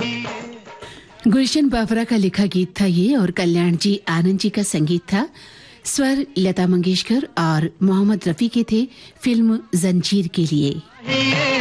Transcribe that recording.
गुलशन बाबरा का लिखा गीत था ये और कल्याण जी आनंद जी का संगीत था। स्वर लता मंगेशकर और मोहम्मद रफी के थे फिल्म जंजीर के लिए।